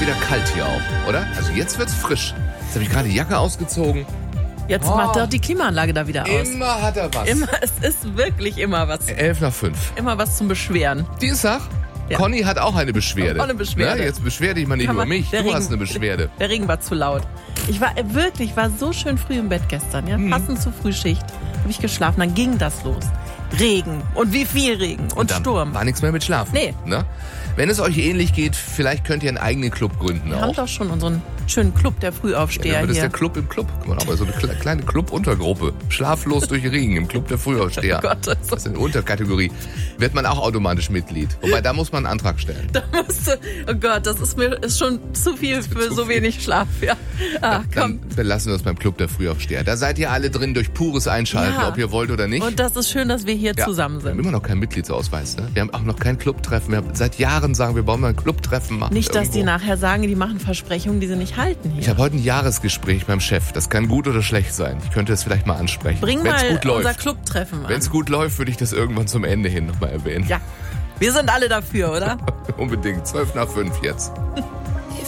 wieder kalt hier auch, oder? Also jetzt wird's frisch. Jetzt habe ich gerade die Jacke ausgezogen. Jetzt macht doch die Klimaanlage da wieder aus. Immer hat er was. Es ist wirklich immer was. 11:05. Immer was zum Beschweren. Dienstag. Ja. Conny hat auch eine Beschwerde. Auch eine Beschwerde. Na, jetzt beschwer dich mal nicht über mich. Du hast eine Beschwerde. Der Regen war zu laut. Ich war so schön früh im Bett gestern, ja, passend zur Frühschicht. Habe ich geschlafen, dann ging das los. Regen und wie viel Regen und dann Sturm. war nichts mehr mit Schlafen. Nee. Ne? Wenn es euch ähnlich geht, vielleicht könnt ihr einen eigenen Club gründen Wir auch. haben doch schon unseren schönen Club der Frühaufsteher Das ist hier. der Club im Club. Guck mal, aber so eine kleine Club-Untergruppe. Schlaflos durch Regen im Club der Frühaufsteher. Oh Gott, Das ist eine Unterkategorie. Wird man auch automatisch Mitglied. Wobei, da muss man einen Antrag stellen. Oh Gott, das ist schon zu viel für so wenig Schlaf. Ja. Dann belassen wir uns beim Club der Frühaufsteher. Da seid ihr alle drin durch pures Einschalten, Ja. ob ihr wollt oder nicht. Und das ist schön, dass wir hier zusammen Wir haben sind. immer noch keinen Mitgliedsausweis. Ne? Wir haben auch noch kein Clubtreffen. Wir haben seit Jahren sagen, wir wollen mal ein Clubtreffen machen. Nicht, dass die irgendwo. nachher sagen, die machen Versprechungen, die sie nicht halten hier. Ich habe heute ein Jahresgespräch beim Chef. Das kann gut oder schlecht sein. Ich könnte es vielleicht mal ansprechen. Bring Wenn's mal gut unser läuft. Clubtreffen Wenn es an. gut läuft, würde ich das irgendwann zum Ende hin nochmal erwähnen. Ja, wir sind alle dafür, oder? Unbedingt. 5:12 jetzt.